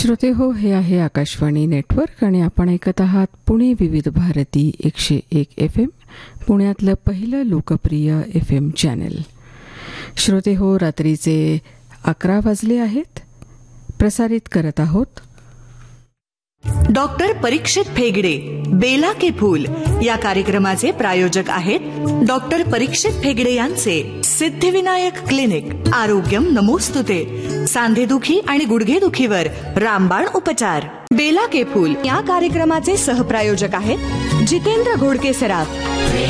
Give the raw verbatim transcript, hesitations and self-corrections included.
श्रोते हो, हे आहे आकाशवाणी नेटवर्क आणि आपण ऐकत आहात पुणे विविध भारती एकशे एक एफ एम, पुण्यातलं पहिलं लोकप्रिय एफ एम चॅनल. श्रोते हो, रात्रीचे अकरा वाजले आहेत. प्रसारित करत आहोत डॉक्टर परीक्षित फेगडे, बेला के फूल या कार्यक्रमाचे प्रायोजक आहेत डॉक्टर परीक्षित फेगडे यांचे सिद्धिविनायक क्लिनिक. आरोग्यम नमोस्तुते. सांधेदुखी आणि गुडघेदुखीवर रामबाण उपचार. बेला के फूल या कार्यक्रमाचे सहप्रायोजक आहेत जितेंद्र घोडके सराफ.